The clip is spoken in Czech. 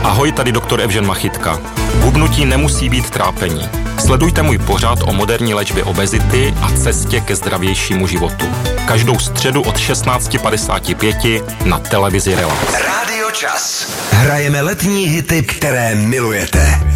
Ahoj, tady doktor Evžen Machytka. Hubnutí nemusí být trápení. Sledujte můj pořad o moderní léčbě obezity a cestě ke zdravějšímu životu. Každou středu od 16:55 na televizi Relax. Rádio Čas. Hrajeme letní hity, které milujete.